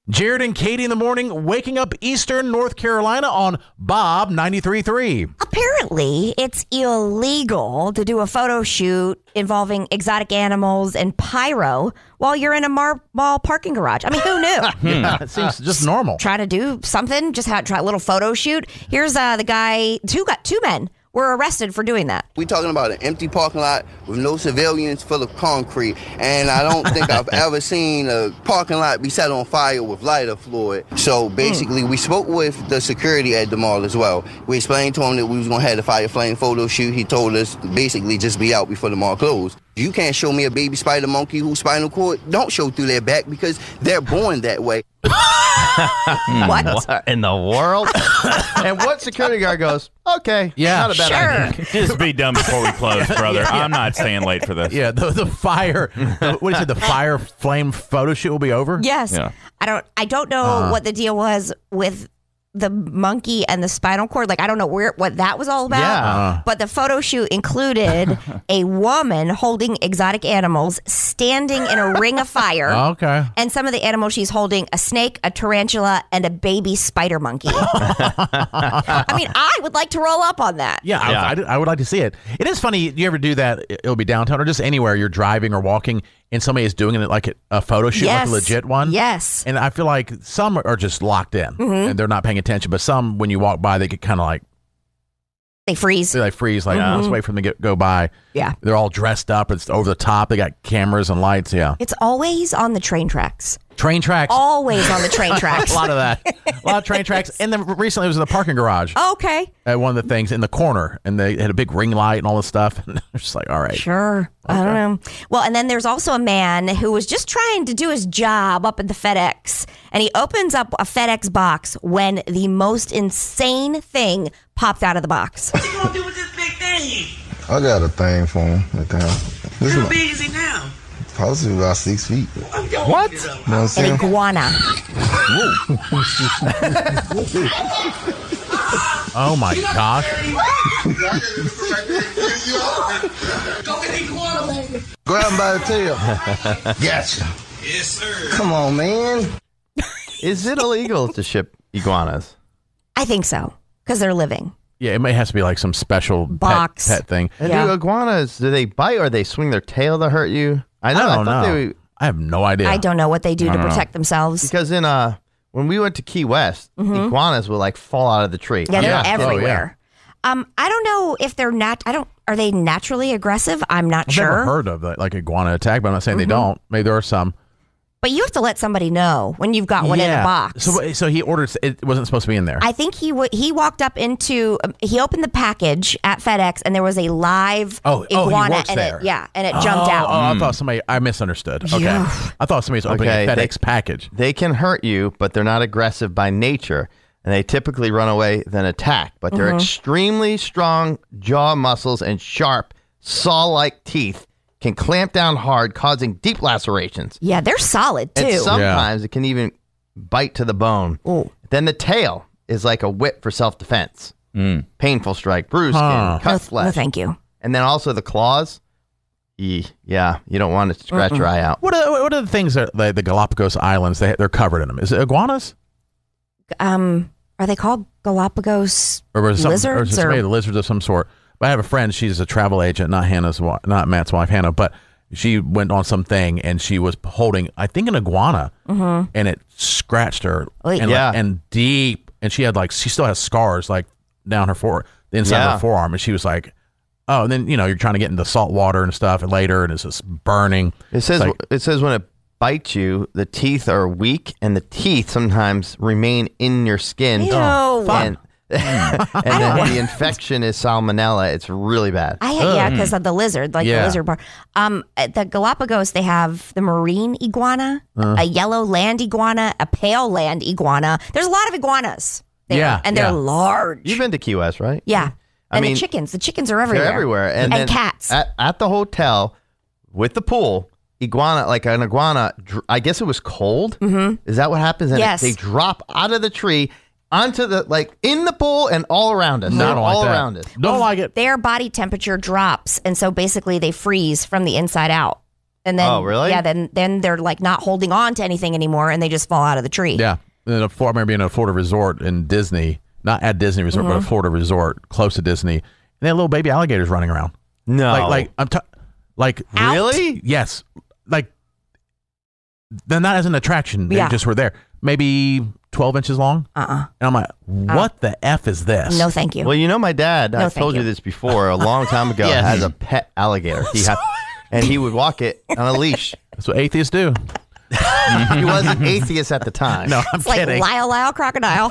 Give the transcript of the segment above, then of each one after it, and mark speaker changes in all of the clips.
Speaker 1: Jared and Katie in the morning, waking up Eastern North Carolina on Bob 93.3.
Speaker 2: Apparently, it's illegal to do a photo shoot involving exotic animals and pyro while you're in a mall parking garage. I mean, who knew?
Speaker 1: Yeah, it seems just normal.
Speaker 2: Try to do something, just try a little photo shoot. Here's the guy, two men were arrested for doing that.
Speaker 3: We're talking about an empty parking lot with no civilians, full of concrete. And I don't think I've ever seen a parking lot be set on fire with lighter fluid. So basically, we spoke with the security at the mall as well. We explained to him that we was going to have the fire flame photo shoot. He told us to basically just be out before the mall closed. You can't show me a baby spider monkey whose spinal cord don't show through their back because they're born that way.
Speaker 2: What
Speaker 4: in the world? And what security guard goes, okay,
Speaker 1: yeah,
Speaker 4: not a bad idea.
Speaker 5: Just be done before we close, brother.
Speaker 1: Yeah.
Speaker 5: I'm not staying late for this.
Speaker 1: Yeah, the fire, what is it, the fire flame photo shoot will be over?
Speaker 2: Yes.
Speaker 5: Yeah.
Speaker 2: I don't know what the deal was with the monkey and the spinal cord. Like, I don't know what that was all about.
Speaker 4: Yeah.
Speaker 2: But the photo shoot included a woman holding exotic animals standing in a ring of fire.
Speaker 1: Okay.
Speaker 2: And some of the animals she's holding, a snake, a tarantula, and a baby spider monkey. I mean, I would like to roll up on that.
Speaker 1: Yeah, I would like to see it. It is funny. You ever do that? It'll be downtown or just anywhere you're driving or walking and somebody is doing it like a photo shoot, like a legit one.
Speaker 2: Yes.
Speaker 1: And I feel like some are just locked in and they're not paying attention. But some, when you walk by, they get kind of like,
Speaker 2: they freeze.
Speaker 1: They like freeze, like, let's wait for them to go by.
Speaker 2: Yeah.
Speaker 1: They're all dressed up. It's over the top. They got cameras and lights. Yeah.
Speaker 2: It's always on the train tracks.
Speaker 1: Train tracks.
Speaker 2: Always on the train tracks.
Speaker 1: A lot of that. A lot of train tracks. And then recently it was in the parking garage.
Speaker 2: Okay.
Speaker 1: At one of the things in the corner. And they had a big ring light and all this stuff. And they're just like, all right.
Speaker 2: Sure. Okay. I don't know. Well, and then there's also a man who was just trying to do his job up at the FedEx. And he opens up a FedEx box when the most insane thing popped out of the box.
Speaker 6: What you gonna do with this big thing?
Speaker 7: I got a thing for him at the house.
Speaker 6: How big is he now?
Speaker 7: Possibly about 6 feet.
Speaker 6: What?
Speaker 7: You know what I'm
Speaker 2: An
Speaker 7: saying?
Speaker 2: iguana.
Speaker 1: Oh my gosh.
Speaker 6: Go get the iguana, baby.
Speaker 7: Grab him by the tail. Gotcha.
Speaker 6: Yes, sir.
Speaker 7: Come on, man.
Speaker 4: Is it illegal to ship iguanas?
Speaker 2: I think so, because they're living.
Speaker 1: Yeah, it may have to be like some special
Speaker 2: Box.
Speaker 1: pet thing.
Speaker 4: And
Speaker 2: Yeah.
Speaker 4: do iguanas, do they bite or they swing their tail to hurt you? I know.
Speaker 1: I don't
Speaker 4: thought
Speaker 1: know. I have no idea.
Speaker 2: I don't know what they do to protect themselves.
Speaker 4: Because in when we went to Key West, iguanas would like fall out of the tree.
Speaker 2: Yeah, they're
Speaker 1: Yeah.
Speaker 2: everywhere. I don't know if they're are they naturally aggressive? I'm not
Speaker 1: I've
Speaker 2: sure.
Speaker 1: never heard of like iguana attack, but I'm not saying they don't. Maybe there are some.
Speaker 2: But you have to let somebody know when you've got one in a box.
Speaker 1: So he ordered. It wasn't supposed to be in there.
Speaker 2: I think he walked up into he opened the package at FedEx and there was a live
Speaker 1: he
Speaker 2: iguana
Speaker 1: works
Speaker 2: and
Speaker 1: there.
Speaker 2: it jumped out.
Speaker 1: Oh, I thought I misunderstood. Okay,
Speaker 2: Yeah.
Speaker 1: I thought somebody was opening a FedEx package.
Speaker 4: They can hurt you, but they're not aggressive by nature. And they typically run away than attack. But their extremely strong jaw muscles and sharp, saw-like teeth can clamp down hard, causing deep lacerations.
Speaker 2: Yeah, they're solid too.
Speaker 4: And sometimes it can even bite to the bone.
Speaker 2: Ooh.
Speaker 4: Then the tail is like a whip for self-defense. Painful strike, bruised skin, cut flesh.
Speaker 2: No, thank you.
Speaker 4: And then also the claws. Yeah, you don't want to scratch your eye out.
Speaker 1: What are the things that the Galapagos Islands they're covered in them? Is it iguanas?
Speaker 2: Are they called Galapagos
Speaker 1: Or was it
Speaker 2: lizards?
Speaker 1: some lizards of some sort? But I have a friend. She's a travel agent, not Matt's wife, Hannah. But she went on something and she was holding, I think, an iguana, and it scratched her, and deep. And she still has scars like down the inside of her forearm, and she was like, oh, and then you're trying to get into salt water and stuff, and later, and it's just burning.
Speaker 4: It says when it bites you, the teeth are weak, and the teeth sometimes remain in your skin.
Speaker 2: Ew.
Speaker 4: And then the infection is salmonella. It's really bad.
Speaker 2: Because of the lizard, the lizard part. At the Galapagos, they have the marine iguana, a yellow land iguana, a pale land iguana. There's a lot of iguanas there, and they're large.
Speaker 4: You've been to Key West, right?
Speaker 2: Yeah. And the chickens are everywhere.
Speaker 4: They're everywhere. And then
Speaker 2: cats.
Speaker 4: At the hotel with the pool, an iguana, I guess it was cold. Mm-hmm. Is that what happens? And
Speaker 2: yes.
Speaker 4: They drop out of the tree onto in the pool and all around us.
Speaker 1: Not
Speaker 4: all
Speaker 1: like that.
Speaker 4: around us.
Speaker 1: Don't like it.
Speaker 2: Their body temperature drops, and so basically they freeze from the inside out. And then,
Speaker 4: oh, really?
Speaker 2: Yeah, then they're like not holding on to anything anymore, and they just fall out of the tree.
Speaker 1: Yeah. And then I remember being at a Florida resort in Disney, not at Disney Resort, but a Florida resort close to Disney, and they had little baby alligators running around.
Speaker 4: No.
Speaker 1: Like
Speaker 4: really?
Speaker 1: Yes. Like, they're not as an attraction. They just were there. Maybe 12 inches long. And I'm like, what the F is this?
Speaker 2: No, thank you.
Speaker 4: Well, you know, my dad, I've told you this before, a long time ago, has a pet alligator. And he would walk it on a leash.
Speaker 1: That's what atheists do.
Speaker 4: He wasn't atheist at the time.
Speaker 1: No, I'm kidding.
Speaker 2: Like Lyle Crocodile.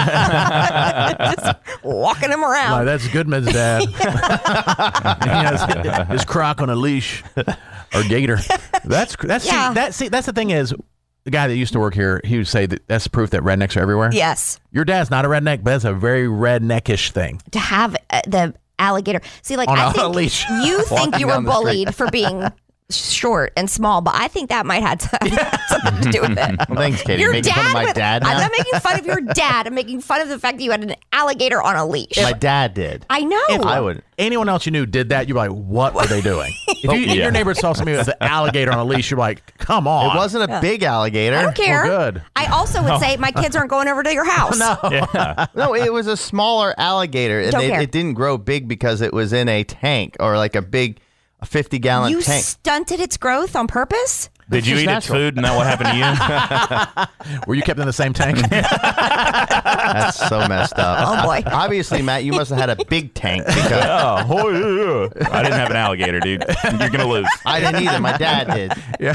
Speaker 2: Just walking him around.
Speaker 1: Like, that's Goodman's dad. He has his croc on a leash. Or gator. That's the thing is, the guy that used to work here, he would say that that's proof that rednecks are everywhere.
Speaker 2: Yes.
Speaker 1: Your dad's not a redneck, but that's a very redneckish thing.
Speaker 2: To have the alligator. See, like, I think
Speaker 1: leash.
Speaker 2: You think you were bullied for being short and small, but I think that might have something to do with it.
Speaker 4: Well, thanks, Katie. You're making fun of my dad now?
Speaker 2: I'm not making fun of your dad. I'm making fun of the fact that you had an alligator on a leash.
Speaker 4: My dad did.
Speaker 2: I know.
Speaker 1: If
Speaker 4: I would.
Speaker 1: Anyone else you knew did that, you'd be like, what are they doing? If your neighbor saw somebody with an alligator on a leash, you're like, come on.
Speaker 4: It wasn't a big alligator.
Speaker 2: I don't care.
Speaker 1: Well, good.
Speaker 2: I also would say my kids aren't going over to your house.
Speaker 4: No, it was a smaller alligator. And it didn't grow big because it was in a tank or like a big 50-gallon tank.
Speaker 2: You stunted its growth on purpose?
Speaker 5: Did you eat its food and that what happened to you?
Speaker 1: Were you kept in the same tank?
Speaker 4: That's so messed up.
Speaker 2: Oh, boy.
Speaker 4: Obviously, Matt, you must have had a big tank. Because
Speaker 5: I didn't have an alligator, dude. You're going to lose.
Speaker 4: I didn't either. My dad did.
Speaker 8: Meet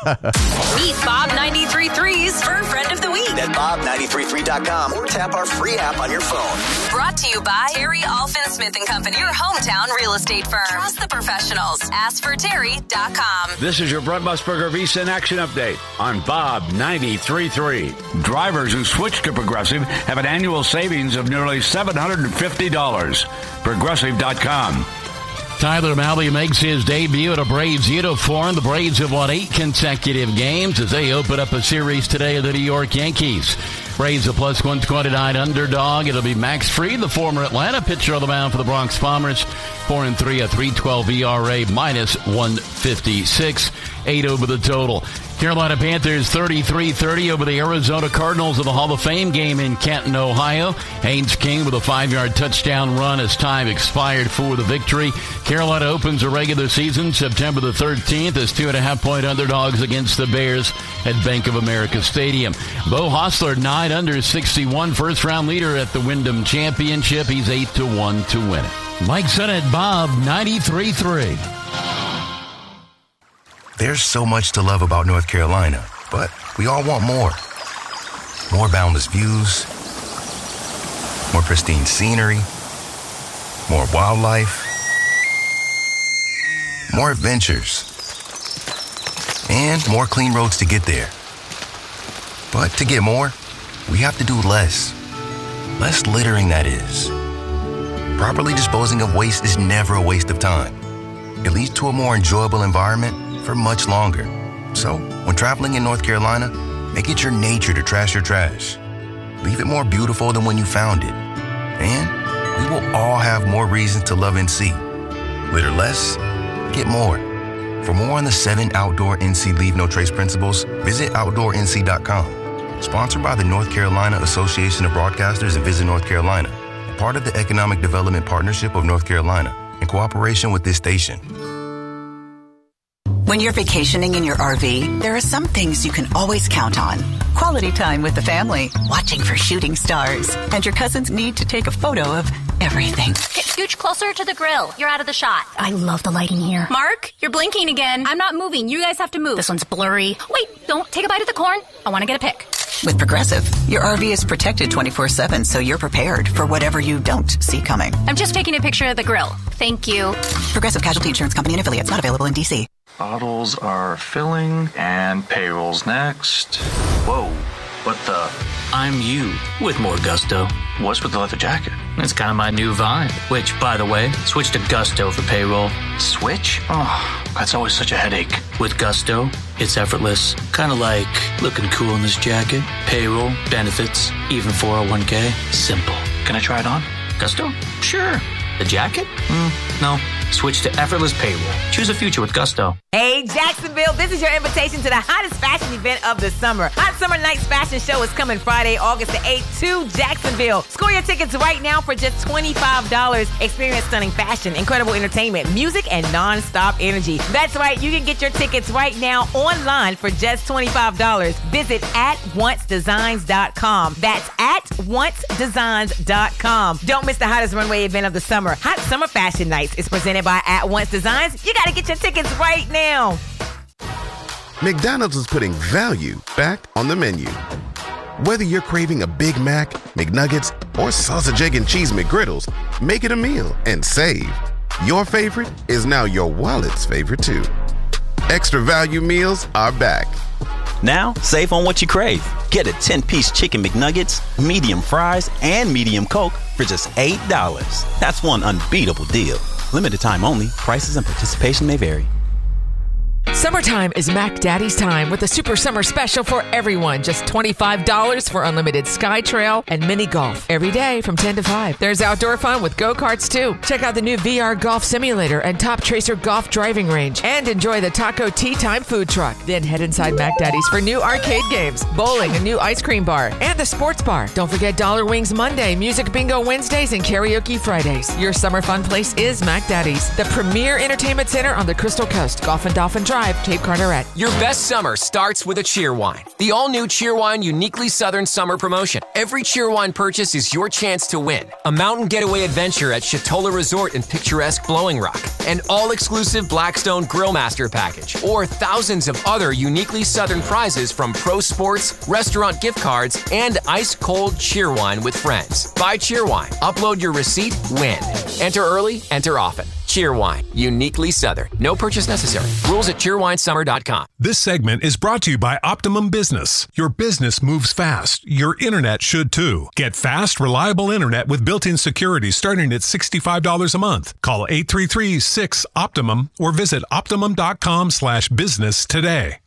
Speaker 8: Bob 93.3's Fur Friend of the Week
Speaker 9: at bob933.com or tap our free app on your phone.
Speaker 8: Brought to you by Terry Alfin Smith & Company, your hometown real estate firm. Trust the professionals. AskForTerry.com.
Speaker 10: This is your Brent Musburger VSiN Action Update on Bob 93.3. Drivers who switch to Progressive have an annual savings of nearly $750. Progressive.com.
Speaker 11: Tyler Mahle makes his debut in a Braves uniform. The Braves have won 8 consecutive games as they open up a series today of the New York Yankees. Braves a plus 129 underdog. It'll be Max Fried, the former Atlanta pitcher, on the mound for the Bronx Bombers. 4-3, a 3.12 ERA, minus 156. 8 over the total. Carolina Panthers 33-30 over the Arizona Cardinals of the Hall of Fame game in Canton, Ohio. Haynes King with a 5-yard touchdown run as time expired for the victory. Carolina opens a regular season September the 13th as 2.5-point underdogs against the Bears at Bank of America Stadium. Bo Hostler, 9 under 61, first-round leader at the Wyndham Championship. He's 8-1 to win it. Mike Sennett, Bob 93.3.
Speaker 12: There's so much to love about North Carolina, but we all want more. More boundless views, more pristine scenery, more wildlife, more adventures, and more clean roads to get there. But to get more, we have to do less. Less littering, that is. Properly disposing of waste is never a waste of time. It leads to a more enjoyable environment for much longer. So, when traveling in North Carolina, make it your nature to trash your trash. Leave it more beautiful than when you found it. And we will all have more reasons to love NC. Litter less, get more. For more on the 7 outdoor NC Leave No Trace principles, visit OutdoorNC.com. Sponsored by the North Carolina Association of Broadcasters and Visit North Carolina. Part of the Economic Development Partnership of North Carolina, in cooperation with this station.
Speaker 13: When you're vacationing in your RV, there are some things you can always count on. Quality time with the family, watching for shooting stars, and your cousin's need to take a photo of everything.
Speaker 14: Scooch closer to the grill. You're out of the shot. I love the lighting here. Mark, you're blinking again. I'm not moving. You guys have to move. This one's blurry. Wait, don't take a bite of the corn. I want to get a pic.
Speaker 13: With Progressive, your RV is protected 24/7, so you're prepared for whatever you don't see coming.
Speaker 14: I'm just taking a picture of the grill. Thank you.
Speaker 13: Progressive Casualty Insurance Company and Affiliates, not available in D.C.
Speaker 15: Bottles are filling and payrolls next. Whoa, what the?
Speaker 16: I'm you with more gusto.
Speaker 15: What's with the leather jacket?
Speaker 16: It's kind of my new vibe, which, by the way, switch to Gusto for payroll.
Speaker 15: Switch? Oh, that's always such a headache.
Speaker 16: With Gusto, it's effortless. Kind of like looking cool in this jacket. Payroll, benefits, even 401k. Simple.
Speaker 15: Can I try it on?
Speaker 16: Gusto? Sure. The jacket? No. Switch to effortless payroll. Choose a future with Gusto.
Speaker 17: Hey, Jacksonville, this is your invitation to the hottest fashion event of the summer. Hot Summer Nights Fashion Show is coming Friday, August the 8th to Jacksonville. Score your tickets right now for just $25. Experience stunning fashion, incredible entertainment, music, and non-stop energy. That's right, you can get your tickets right now online for just $25. Visit @oncedesigns.com. That's @oncedesigns.com. Don't miss the hottest runway event of the summer. Hot Summer Fashion Nights is presented by @Once Designs. You got to get your tickets right now.
Speaker 18: McDonald's is putting value back on the menu. Whether you're craving a Big Mac, McNuggets, or sausage, egg, and cheese McGriddles, make it a meal and save. Your favorite is now your wallet's favorite too. Extra value meals are back.
Speaker 19: Now, save on what you crave. Get a 10-piece chicken McNuggets, medium fries, and medium Coke for just $8. That's one unbeatable deal. Limited time only. Prices and participation may vary.
Speaker 20: Summertime is Mac Daddy's time with a super summer special for everyone. Just $25 for unlimited Sky Trail and mini golf every day from 10 to 5. There's outdoor fun with go-karts too. Check out the new VR Golf Simulator and Top Tracer Golf Driving Range and enjoy the Taco Tea Time food truck. Then head inside Mac Daddy's for new arcade games, bowling, a new ice cream bar, and the sports bar. Don't forget Dollar Wings Monday, Music Bingo Wednesdays, and Karaoke Fridays. Your summer fun place is Mac Daddy's, the premier entertainment center on the Crystal Coast. Golf and Dolphin Drive, Cape Carteret.
Speaker 21: Your best summer starts with a Cheerwine. The all-new Cheerwine Uniquely Southern Summer Promotion. Every Cheerwine purchase is your chance to win. A mountain getaway adventure at Chatola Resort in picturesque Blowing Rock. An all-exclusive Blackstone Grillmaster package. Or thousands of other uniquely Southern prizes from pro sports, restaurant gift cards, and ice-cold Cheerwine with friends. Buy Cheerwine. Upload your receipt. Win. Enter early. Enter often. Cheerwine, uniquely Southern. No purchase necessary. Rules at cheerwinesummer.com.
Speaker 22: This segment is brought to you by Optimum Business. Your business moves fast. Your internet should too. Get fast, reliable internet with built-in security starting at $65 a month. Call 833-6-OPTIMUM or visit optimum.com/business today.